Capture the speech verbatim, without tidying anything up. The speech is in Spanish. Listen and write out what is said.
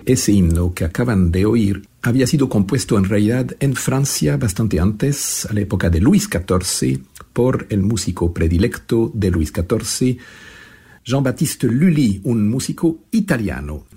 ese himno que acaban de oír había sido compuesto en realidad en Francia bastante antes, a la época de Luis catorce, por el músico predilecto de Luis catorce, Jean-Baptiste Lully, un músico italiano.